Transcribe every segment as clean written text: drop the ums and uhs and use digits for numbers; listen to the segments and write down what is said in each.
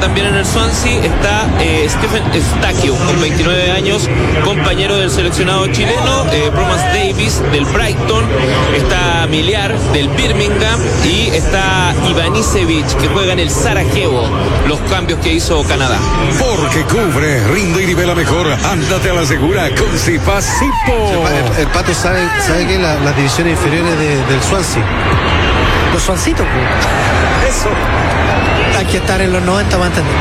también en el Swansea está Stephen Eustaquio, con 29 años, compañero del seleccionado chileno, Bromas Davis del Brighton, está Miliar del Birmingham y está Ivanisevic, que juega en el Sarajevo, los cambios que hizo Canadá. Porque cubre, rinde y nivela mejor. Ándate a la segura con Cipasipo. El Pato sabe que las divisiones inferiores del Swansea, los Swancitos, pues. Eso. Hay que estar en los 90 para entender.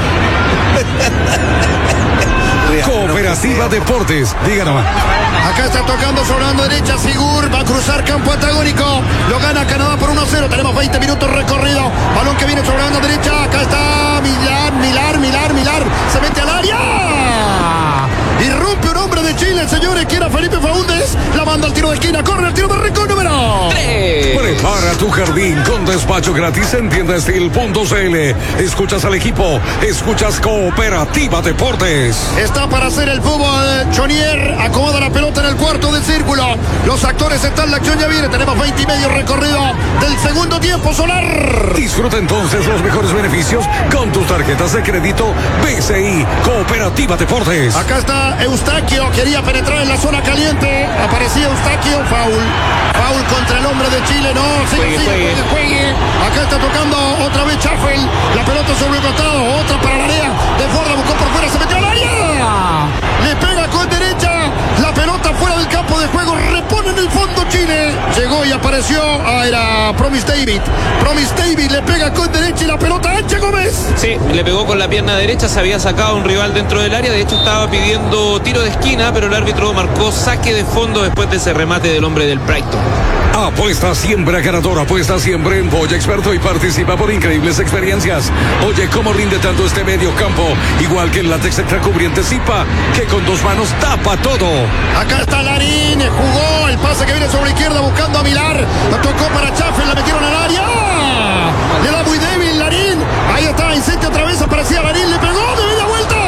Cooperativa Deportes, diga nomás. Acá está tocando sobre la banda derecha Sigur, va a cruzar campo antagónico, lo gana Canadá por 1-0, tenemos 20 minutos recorrido, balón que viene sobre la banda derecha, acá está Milar, se mete al área, irrumpe un hombre de Chile, señores, que era Felipe Faúndez, la manda al tiro de esquina, corre el tiro de rincón número 3. Prepara tu jardín con despacho gratis en tiendastil.cl. Escuchas al equipo, escuchas Cooperativa Deportes. Está para hacer el fútbol, Chonier acomoda la pelota en el cuarto del círculo, los actores están, la acción ya viene, tenemos 20 y medio recorrido del segundo tiempo, Solar. Disfruta entonces los mejores beneficios con tus tarjetas de crédito BCI Cooperativa Deportes. Acá está Eustaquio, quería penetrar en la zona caliente, aparecía Eustaquio, foul contra el hombre de Chile, no, juegue. Acá está tocando otra vez Chaffel, la pelota sobre el costado, otra para la área, de Forda buscó por fuera, se metió al área, le pega con derecha, la pelota fuera del campo de juego, repone en el fondo Chile, llegó y apareció, era Promise David le pega con derecha y la pelota ancha, Gómez. Sí, le pegó con la pierna derecha, se había sacado un rival dentro del área, de hecho estaba pidiendo tiro de esquina, pero el árbitro marcó saque de fondo después de ese remate del hombre del Brighton. Apuesta siempre ganador, apuesta siempre en Boya Experto y participa por increíbles experiencias. Oye, cómo rinde tanto este medio campo, igual que el látex extracubriente Zipa, que con dos manos tapa todo. Acá está Larín, jugó el pase que viene sobre la izquierda buscando a Milar, lo tocó para Chaffel, la metieron al área, le da muy débil Larín, ahí está, insiste otra vez, aparecía Larín, le pegó de media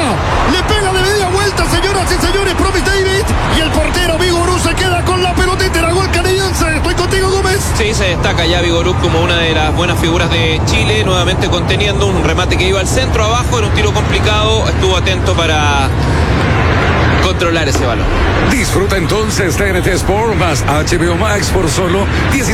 vuelta, señoras y señores, Promise David, y el portero Vigorú se queda con la pelotita, era gol canadiense. Estoy contigo, Gómez. Sí, se destaca ya Vigorú como una de las buenas figuras de Chile, nuevamente conteniendo un remate que iba al centro abajo, era un tiro complicado, estuvo atento para controlar ese balón. Disfruta entonces TNT Sport más HBO Max por solo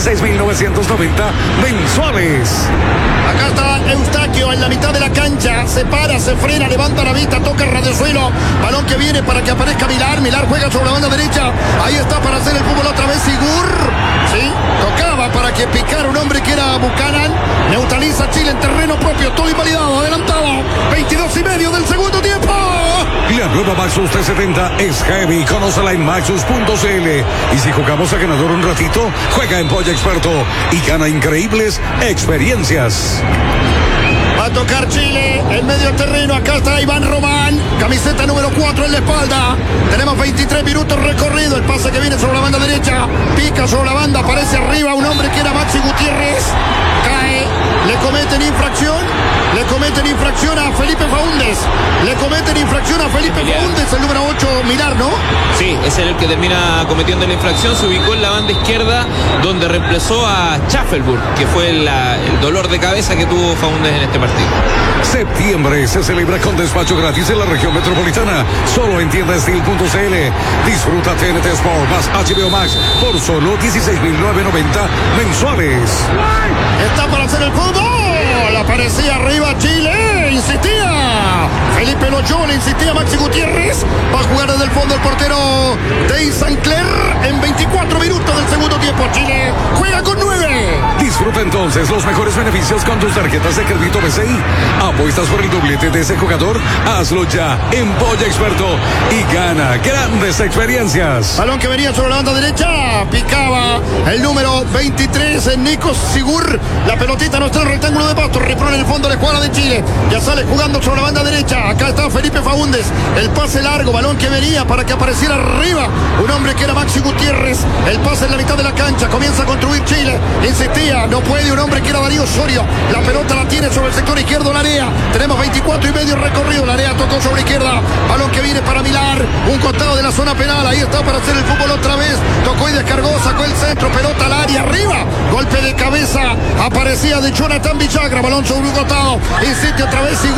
16,990 mensuales. Acá está Eustaquio en la mitad de la cancha, se para, se frena, levanta la vista, toca el radiosuelo, balón que viene para que aparezca Milar juega sobre la banda derecha, ahí está para hacer el fútbol otra vez Sigur, sí, tocaba para que picara un hombre que era Buchanan, neutraliza Chile en terreno propio, todo invalidado, adelantado, 22 y medio del segundo tiempo. La nueva Maxus T70 es heavy, conócela en maxus.cl, y si jugamos a ganador un ratito, juega en Boya Experto y gana increíbles experiencias. Va a tocar Chile en medio del terreno. Acá está Iván Román, camiseta número 4 en la espalda. Tenemos 23 minutos recorrido. El pase que viene sobre la banda derecha, pica sobre la banda, aparece arriba un hombre que era Maxi Gutiérrez. Cae, le cometen infracción a Felipe Faúndez. El número 8, Milar, ¿no? Sí, es el que termina cometiendo la infracción. Se ubicó en la banda izquierda, donde reemplazó a Schaffelburg, que fue el dolor de cabeza que tuvo Faúndez en este partido. Septiembre se celebra con despacho gratis en la región metropolitana, solo en tiendastil.cl. Disfruta TNT Sport más HBO Max por solo 16,990 mensuales. Está para hacer el fútbol. Aparecía arriba Chile, insistía Felipe Locho, le insistía Maxi Gutiérrez. Va a jugar desde el fondo el portero Dave Sancler en 24 minutos del segundo tiempo. Chile juega con 9. Disfruta entonces los mejores beneficios con tus tarjetas de crédito BCI. Apuestas por el doblete de ese jugador, hazlo ya en Boya Experto y gana grandes experiencias. Balón que venía sobre la banda derecha, picaba el número 23 en Nico Sigur. La pelotita no está en el rectángulo de pasto, repone en el fondo de la escuadra de Chile. Ya sale jugando sobre la banda derecha. Acá está Felipe Faúndez, el pase largo, balón que venía para que apareciera arriba un hombre que era Maxi Gutiérrez. El pase en la mitad de la cancha, comienza a construir Chile, insistía, no puede un hombre que era Darío Osorio. La pelota la tiene sobre el sector izquierdo Larea. Tenemos 24 y medio recorrido. Larea tocó sobre izquierda, balón que viene para Milar, un costado de la zona penal. Ahí está para hacer el fútbol otra vez. Tocó y descargó, sacó el centro, pelota al área, arriba, golpe de cabeza, aparecía de Jonathan Villagra, balón sobre un costado, insiste otra vez.